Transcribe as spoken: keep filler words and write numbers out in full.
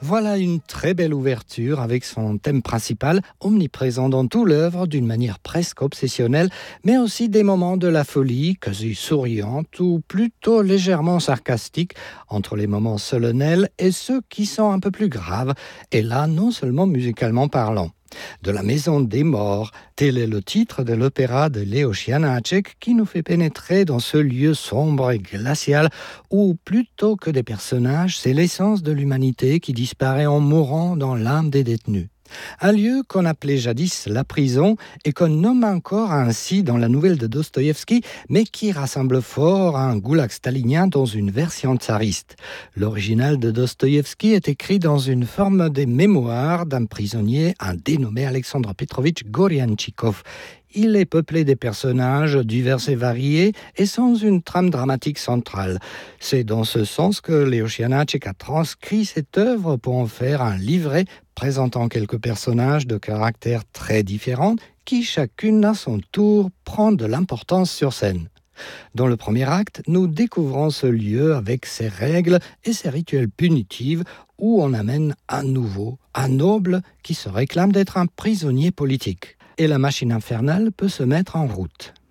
Voilà une très belle ouverture avec son thème principal, omniprésent dans tout l'œuvre d'une manière presque obsessionnelle, mais aussi des moments de la folie, quasi souriante ou plutôt légèrement sarcastique, entre les moments solennels et ceux qui sont un peu plus graves, et là non seulement musicalement parlant. De la maison des morts, tel est le titre de l'opéra de Leos Janáček qui nous fait pénétrer dans ce lieu sombre et glacial où, plutôt que des personnages, c'est l'essence de l'humanité qui disparaît en mourant dans l'âme des détenus. Un lieu qu'on appelait jadis la prison et qu'on nomme encore ainsi dans la nouvelle de Dostoïevski, mais qui rassemble fort un goulag stalinien dans une version tsariste. L'original de Dostoïevski est écrit dans une forme des mémoires d'un prisonnier, un dénommé Alexandre Petrovitch Gorianchikov. Il est peuplé des personnages divers et variés et sans une trame dramatique centrale. C'est dans ce sens que Leos Janáček a transcrit cette œuvre pour en faire un livret présentant quelques personnages de caractères très différents qui chacune à son tour prend de l'importance sur scène. Dans le premier acte, nous découvrons ce lieu avec ses règles et ses rituels punitifs où on amène à nouveau un noble qui se réclame d'être un prisonnier politique. Et la machine infernale peut se mettre en route.